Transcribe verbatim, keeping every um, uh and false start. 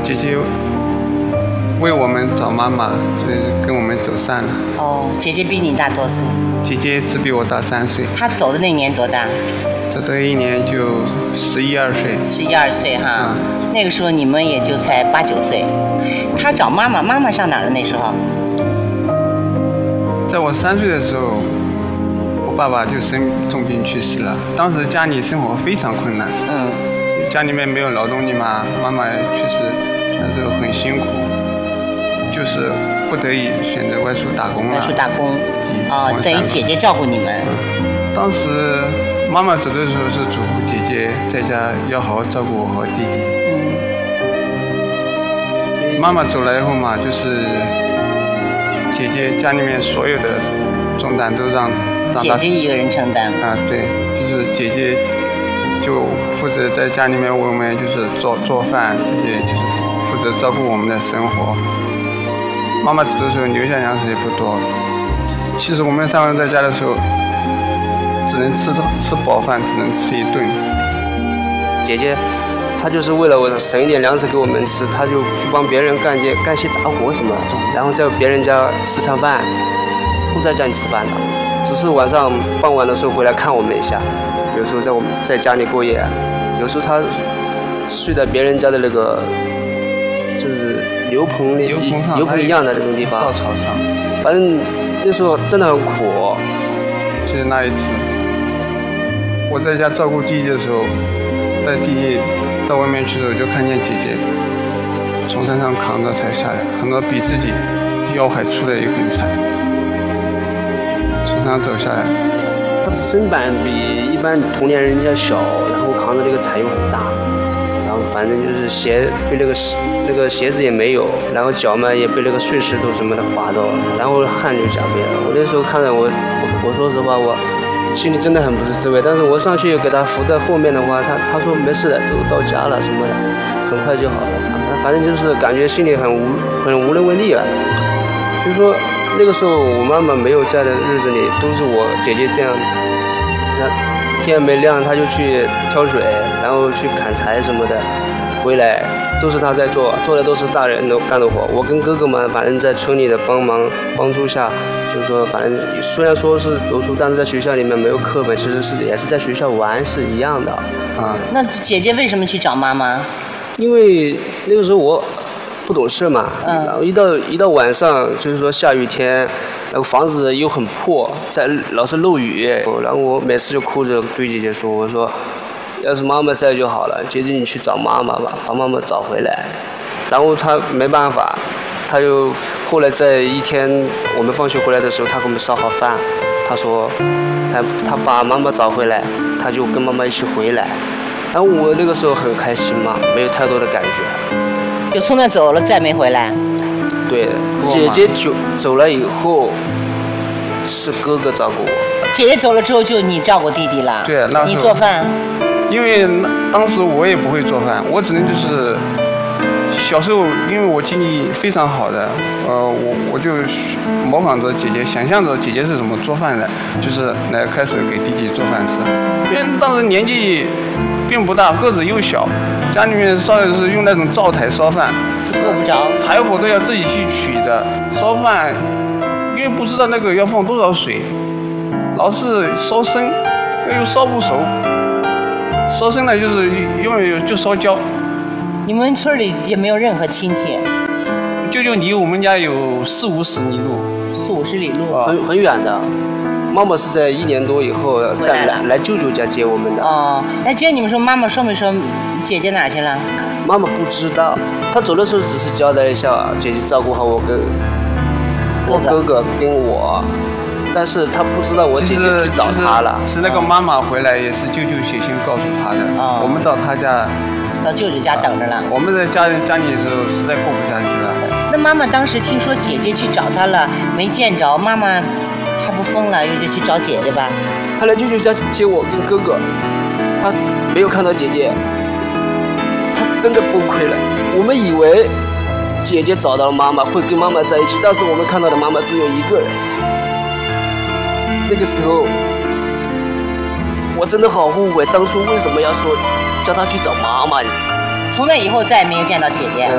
姐姐为我们找妈妈，所以跟我们走散了。 哦，姐姐比你大多岁？ 姐姐只比我大三岁。 她走的那年多大？ 走的一年就十一二岁。 十一二岁哈、 嗯， 那个时候你们也就才八九岁。她找妈妈，妈妈上哪儿了？那时候？ 在我三岁的时候，我爸爸就生重病去世了。当时家里生活非常困难。 嗯。 家里面没有劳动力嘛，妈妈确实那时候很辛苦，就是不得已选择外出打工了。 外出打工，啊、哦，等于姐姐照顾你们。 嗯、当时妈妈走的时候是嘱咐姐姐在家要好好照顾我和弟弟。嗯。妈妈走了以后嘛，就是姐姐家里面所有的重担都让让她姐姐一个人承担。 啊，对，就是姐姐。就负责在家里面为我们就是做做饭，这些就是负责照顾我们的生活。妈妈走的时候留下粮食也不多，其实我们三个人在家的时候，只能吃吃饱饭，只能吃一顿。 姐姐，她就是为了我省一点粮食给我们吃，她就去帮别人干些干些杂活什么的，然后在别人家吃餐饭，不在家里吃饭的，只是晚上傍晚的时候回来看我们一下。有时候在我们在家里过夜，有时候他睡在别人家的那个，就是牛棚里牛棚一样的那种地方， 稻草上。 反正那时候真的很苦。 记得那一次，我在家照顾弟弟的时候，带弟弟到外面去的时候，就看见姐姐从山上扛着才下来，扛着比自己腰还粗的一捆柴，从山上走下来。 他身板比一般同年人要小，然后扛着这个柴又很大，然后反正就是鞋被那个那个鞋子也没有，然后脚嘛也被那个碎石头什么的划到，然后汗就浃背了。我那时候看着我，我我说实话，我心里真的很不是滋味。但是我上去给他扶在后面的话，他他说没事的，都到家了什么的，很快就好了。反正就是感觉心里很无很无能为力了。所以说。那个时候我妈妈没有在的日子里，都是我姐姐这样，那天没亮她就去挑水，然后去砍柴什么的，回来都是她在做，做的都是大人都干的活。我跟哥哥们反正在村里的帮忙帮助下，就是说反正虽然说是读书，但是在学校里面没有课本，其实是也是在学校玩是一样的啊。 那姐姐为什么去找妈妈？ 因为那个时候我。不懂事嘛，嗯，然后一到一到晚上，就是说下雨天，那个房子又很破，在老是漏雨，然后我每次就哭着对姐姐说：“我说，要是妈妈在就好了，姐姐你去找妈妈吧，把妈妈找回来。”然后她没办法，她就后来在一天我们放学回来的时候，她给我们烧好饭，她说：“她她把妈妈找回来，她就跟妈妈一起回来。”然后我那个时候很开心嘛，没有太多的感觉。 就从那走了，再没回来。 对，姐姐走走了以后，是哥哥照顾我。 姐姐走了之后，就你照顾弟弟了。 对，那你做饭。 因为当时我也不会做饭，我只能就是小时候，因为我经济非常好的，呃，我我就模仿着姐姐，想象着姐姐是怎么做饭的，就是来开始给弟弟做饭吃。因为当时年纪并不大，个子又小。家里面烧的是用那种灶台烧饭， 够不着， 柴火都要自己去取的。烧饭，因为不知道那个要放多少水，老是烧生，又烧不熟。烧生呢，就是永远就烧焦。 你们村里也没有任何亲戚？ 舅舅离我们家有四五十里路， 四五十里路， 很很远的。妈妈是在一年多以后再来来舅舅家接我们的。 哦，那接你们说妈妈说没说姐姐哪儿去了？ 妈妈不知道，她走的时候只是交代一下姐姐照顾好我跟我哥哥跟我，但是她不知道我姐姐去找她了。 是那个妈妈回来也是舅舅写信告诉她的。哦，我们到她家， 到舅舅家等着了。 我们在家家里的时候实在过不下去了。 那妈妈当时听说姐姐去找她了，没见着，妈妈还不疯了，又就去找姐姐吧？ 她来舅舅家接我跟哥哥，她没有看到姐姐，她真的崩溃了。我们以为姐姐找到了妈妈，会跟妈妈在一起，但是我们看到的妈妈只有一个人。那个时候，我真的好后悔，当初为什么要说叫她去找妈妈？ 从那以后再也没有见到姐姐。